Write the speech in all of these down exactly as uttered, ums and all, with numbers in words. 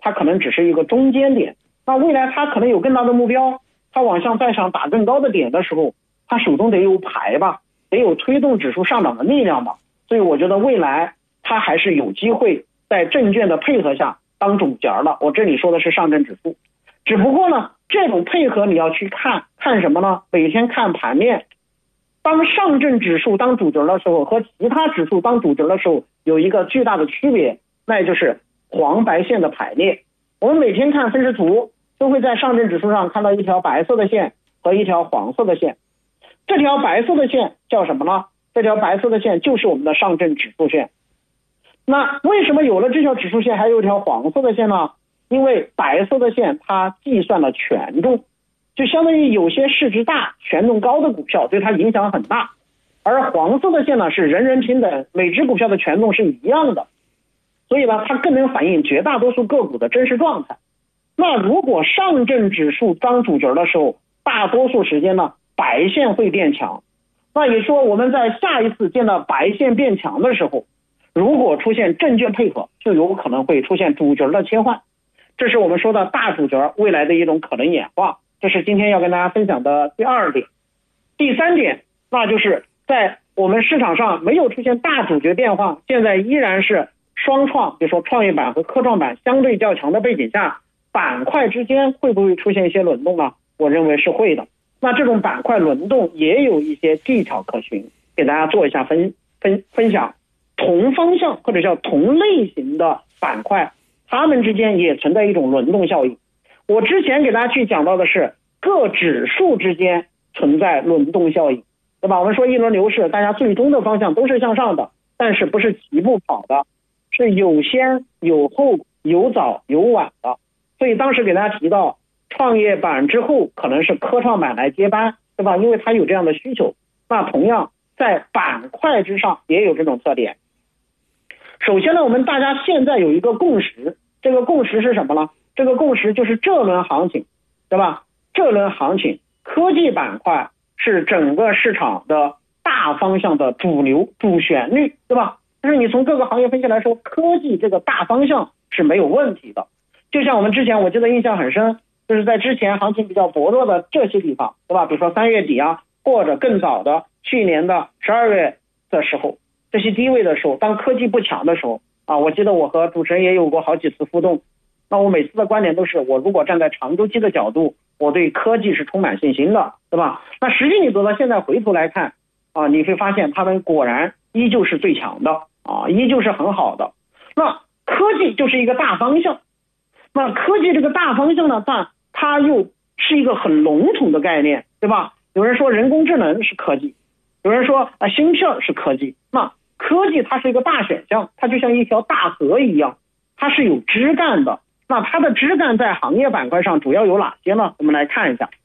它可能只是一个中间点，那未来它可能有更大的目标，它往向再上打更高的点的时候，它手中得有牌吧，得有推动指数上涨的力量吧。所以我觉得未来它还是有机会在证券的配合下当主角的。我这里说的是上证指数，只不过呢，这种配合你要去看看什么呢？每天看盘面。当上证指数当主角的时候和其他指数当主角的时候有一个巨大的区别，那也就是黄白线的排列。我们每天看分时图都会在上证指数上看到一条白色的线和一条黄色的线。这条白色的线叫什么呢？这条白色的线就是我们的上证指数线。那为什么有了这条指数线还有一条黄色的线呢？因为白色的线它计算了权重，就相当于有些市值大权重高的股票对它影响很大，而黄色的线呢是人人平等，每只股票的权重是一样的，所以呢它更能反映绝大多数个股的真实状态。那如果上证指数当主角的时候，大多数时间呢白线会变强，那也说我们在下一次见到白线变强的时候，如果出现证券配合，就有可能会出现主角的切换，这是我们说的大主角未来的一种可能演化。这是今天要跟大家分享的第二点。第三点，那就是在我们市场上没有出现大主角变化，现在依然是双创，比如说创业板和科创板相对较强的背景下，板块之间会不会出现一些轮动呢？我认为是会的。那这种板块轮动也有一些技巧可循，给大家做一下分分分享。同方向或者叫同类型的板块，它们之间也存在一种轮动效应。我之前给大家去讲到的是各指数之间存在轮动效应，对吧？我们说一轮牛市，大家最终的方向都是向上的，但是不是齐步跑的，是有先有后有早有晚的。所以当时给大家提到创业板之后可能是科创板来接班，对吧？因为它有这样的需求。那同样在板块之上也有这种特点。首先呢，我们大家现在有一个共识，这个共识是什么呢？这个共识就是这轮行情，对吧？这轮行情科技板块是整个市场的大方向的主流主旋律，对吧？就是你从各个行业分析来说，科技这个大方向是没有问题的。就像我们之前我记得印象很深，就是在之前行情比较薄弱的这些地方，对吧？比如说三月底啊，或者更早的去年的十二月的时候，这些低位的时候，当科技不强的时候啊，我记得我和主持人也有过好几次互动。那我每次的观点都是，我如果站在长周期的角度，我对科技是充满信心的，对吧？那实际你走到现在回头来看啊，你会发现他们果然依旧是最强的啊，依旧是很好的。那科技就是一个大方向，那科技这个大方向呢，但它又是一个很笼统的概念，对吧？有人说人工智能是科技，有人说啊芯片是科技，那科技它是一个大选项，它就像一条大河一样，它是有枝干的。那它的枝干在行业板块上主要有哪些呢？我们来看一下。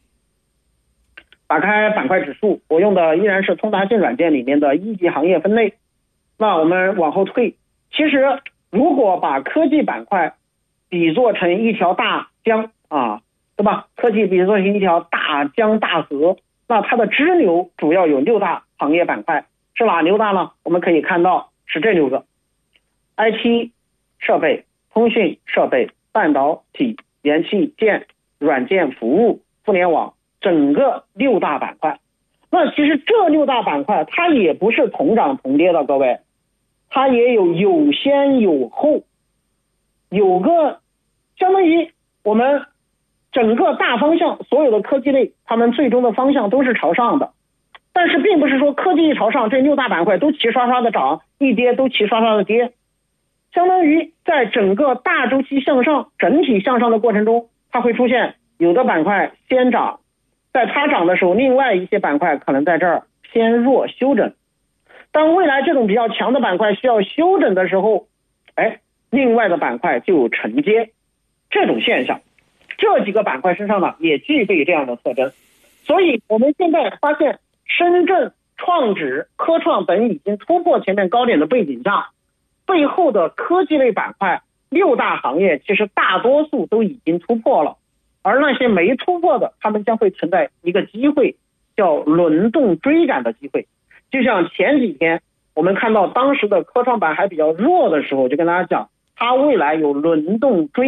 打开板块指数，我用的依然是通达信软件里面的一级行业分类。那我们往后退，其实如果把科技板块比作成一条大江啊，对吧？科技比作成一条大江大河，那它的支流主要有六大行业板块，是哪六大呢？我们可以看到是这六个 ：I T 设备、通讯设备、半导体、元器件、软件服务、互联网，整个六大板块。那其实这六大板块它也不是同涨同跌的，各位，它也有有先有后，有个相当于我们整个大方向，所有的科技类它们最终的方向都是朝上的。但是并不是说科技一朝上，这六大板块都齐刷刷的涨，一跌都齐刷刷的跌。相当于在整个大周期向上整体向上的过程中，它会出现有的板块先涨，在它涨的时候另外一些板块可能在这儿偏弱休整，当未来这种比较强的板块需要休整的时候，哎，另外的板块就有承接，这种现象这几个板块身上呢也具备这样的特征。所以我们现在发现深圳创指、科创等已经突破前面高点的背景下，背后的科技类板块六大行业其实大多数都已经突破了，而那些没突破的，他们将会存在一个机会，叫轮动追赶的机会。就像前几天我们看到当时的科创板还比较弱的时候，就跟大家讲它未来有轮动追